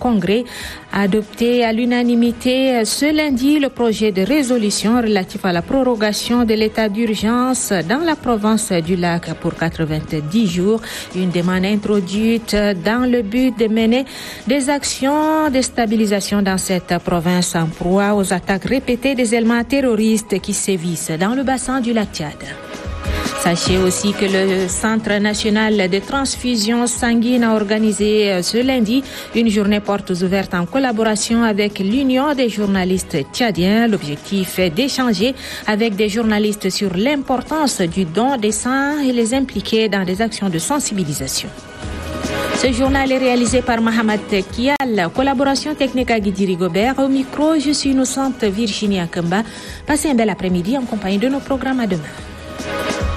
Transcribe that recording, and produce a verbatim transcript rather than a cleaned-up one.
congrès a adopté à l'unanimité ce lundi le projet de résolution relatif à la prorogation de l'état d'urgence dans la province du Lac pour quatre-vingt-dix jours. Une demande introduite dans le but de mener des actions de stabilisation dans cette province en proie aux attaques répétées des éléments terroristes qui sévissent dans le bassin du lac Tchad. Sachez aussi que le Centre national de transfusion sanguine a organisé ce lundi une journée portes ouvertes en collaboration avec l'Union des journalistes tchadiens. L'objectif est d'échanger avec des journalistes sur l'importance du don des sangs et les impliquer dans des actions de sensibilisation. Ce journal est réalisé par Mohamed Kial, collaboration technique à Guidi Gobert. Au micro, je suis innocente Virginie Akamba. Passez un bel après-midi en compagnie de nos programmes à demain.